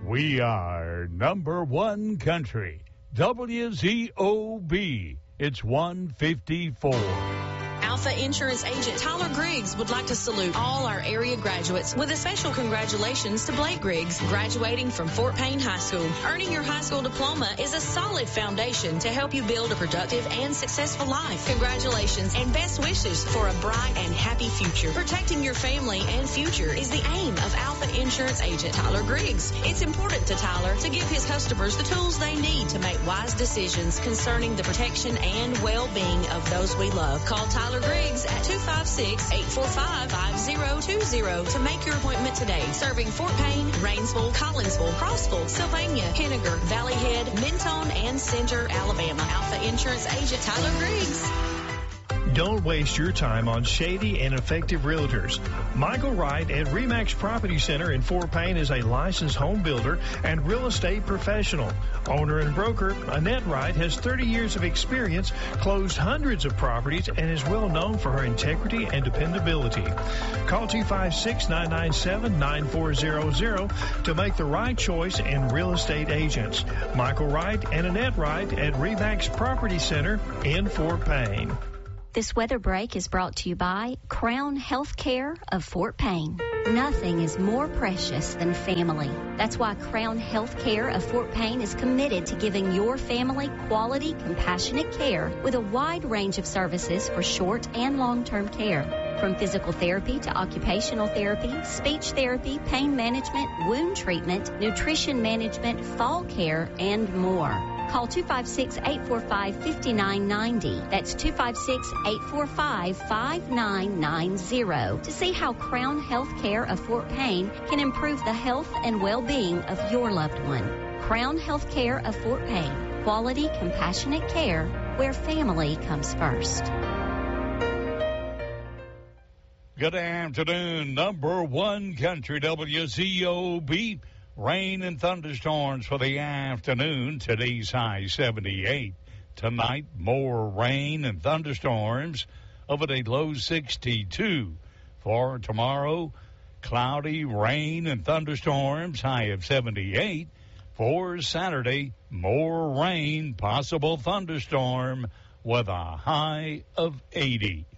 We are number one country. WZOB. It's 154. Alpha Insurance Agent Tyler Griggs would like to salute all our area graduates with a special congratulations to Blake Griggs, graduating from Fort Payne High School. Earning your high school diploma is a solid foundation to help you build a productive and successful life. Congratulations and best wishes for a bright and happy future. Protecting your family and future is the aim of Alpha Insurance Agent Tyler Griggs. It's important to Tyler to give his customers the tools they need to make wise decisions concerning the protection and well-being of those we love. Call Tyler Griggs at 256-845-5020 to make your appointment today. Serving Fort Payne, Rainsville, Collinsville, Crossville, Sylvania, Henniger, Valley Head, Mentone, and Center, Alabama. Alpha Insurance Agent Tyler Griggs. Don't waste your time on shady and ineffective realtors. Michael Wright at RE/MAX Property Center in Fort Payne is a licensed home builder and real estate professional. Owner and broker Annette Wright has 30 years of experience, closed hundreds of properties, and is well known for her integrity and dependability. Call 256-997-9400 to make the right choice in real estate agents. Michael Wright and Annette Wright at RE/MAX Property Center in Fort Payne. This weather break is brought to you by Crown Healthcare of Fort Payne. Nothing is more precious than family. That's why Crown Healthcare of Fort Payne is committed to giving your family quality, compassionate care with a wide range of services for short and long-term care. From physical therapy to occupational therapy, speech therapy, pain management, wound treatment, nutrition management, fall care, and more. Call 256-845-5990. That's 256-845-5990 to see how Crown Healthcare of Fort Payne can improve the health and well-being of your loved one. Crown Healthcare of Fort Payne. Quality, compassionate care where family comes first. Good afternoon, number one country, WZOB. Rain and thunderstorms for the afternoon. Today's high 78. Tonight, more rain and thunderstorms. Overnight low 62. For tomorrow, cloudy, rain and thunderstorms. High of 78. For Saturday, more rain, possible thunderstorm with a high of 80.